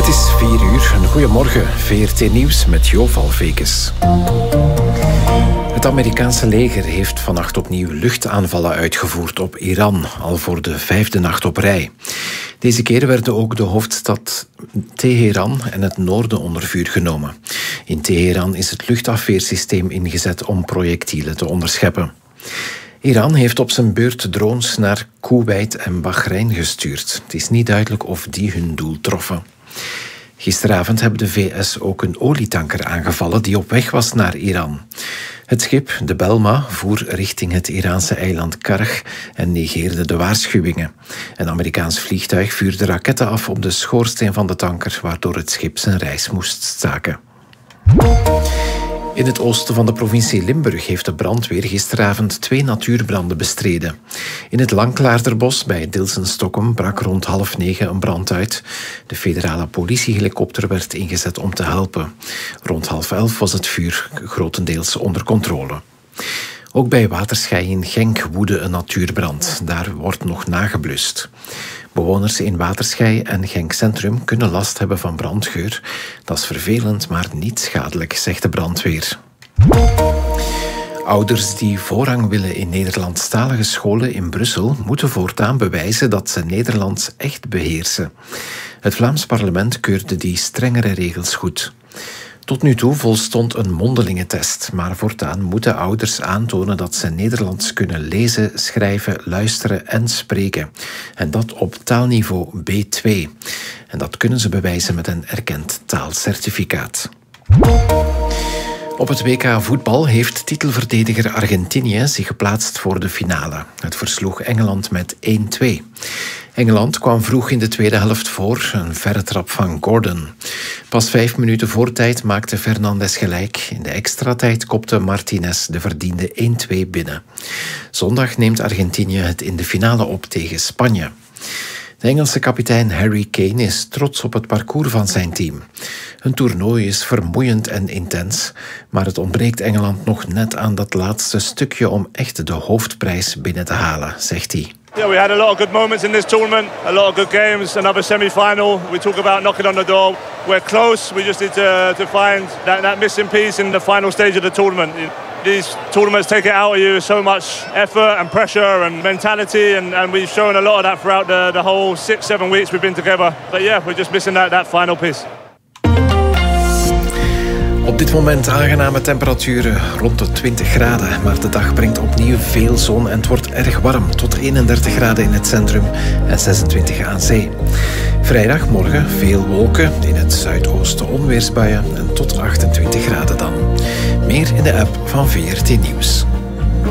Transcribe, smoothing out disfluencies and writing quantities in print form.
Het is 4 uur. Een goedemorgen. VRT Nieuws met Jo Valvekes. Het Amerikaanse leger heeft vannacht opnieuw luchtaanvallen uitgevoerd op Iran, al voor de 5e nacht op rij. Deze keer werden ook de hoofdstad Teheran en het noorden onder vuur genomen. In Teheran is het luchtafweersysteem ingezet om projectielen te onderscheppen. Iran heeft op zijn beurt drones naar Koeweit en Bahrein gestuurd. Het is niet duidelijk of die hun doel troffen. Gisteravond hebben de VS ook een olietanker aangevallen die op weg was naar Iran. Het schip, de Belma, voer richting het Iraanse eiland Karg en negeerde de waarschuwingen. Een Amerikaans vliegtuig vuurde raketten af op de schoorsteen van de tanker, waardoor het schip zijn reis moest staken. In het oosten van de provincie Limburg heeft de brandweer gisteravond 2 natuurbranden bestreden. In het Langklaarderbos bij Dilsen-Stokkem brak rond 20:30 een brand uit. De federale politiehelikopter werd ingezet om te helpen. Rond 10:30 was het vuur grotendeels onder controle. Ook bij Waterschei in Genk woedde een natuurbrand. Daar wordt nog nageblust. Bewoners in Waterschei en Genk Centrum kunnen last hebben van brandgeur. Dat is vervelend, maar niet schadelijk, zegt de brandweer. Ouders die voorrang willen in Nederlandstalige scholen in Brussel moeten voortaan bewijzen dat ze Nederlands echt beheersen. Het Vlaams parlement keurde die strengere regels goed. Tot nu toe volstond een mondelingentest, maar voortaan moeten ouders aantonen dat ze Nederlands kunnen lezen, schrijven, luisteren en spreken. En dat op taalniveau B2. En dat kunnen ze bewijzen met een erkend taalcertificaat. Op het WK voetbal heeft titelverdediger Argentinië zich geplaatst voor de finale. Het versloeg Engeland met 1-2. Engeland kwam vroeg in de tweede helft voor, een verre trap van Gordon. Pas 5 minuten voor tijd maakte Fernandes gelijk. In de extra tijd kopte Martinez de verdiende 1-2 binnen. Zondag neemt Argentinië het in de finale op tegen Spanje. De Engelse kapitein Harry Kane is trots op het parcours van zijn team. Hun toernooi is vermoeiend en intens, maar het ontbreekt Engeland nog net aan dat laatste stukje om echt de hoofdprijs binnen te halen, zegt hij. Yeah, we had a lot of good moments in this tournament, a lot of good games, another semi-final. We talk about knocking on the door. We're close, we just need to find that missing piece in the final stage of the tournament. These tournaments take it out of you, so much effort and pressure and mentality, and we've shown a lot of that throughout the whole 6-7 weeks we've been together. But yeah, we're just missing that final piece. Op dit moment aangename temperaturen rond de 20 graden, maar de dag brengt opnieuw veel zon en het wordt erg warm, tot 31 graden in het centrum en 26 aan zee. Vrijdag morgen veel wolken, in het zuidoosten onweersbuien en tot 28 graden dan. Meer in de app van VRT Nieuws.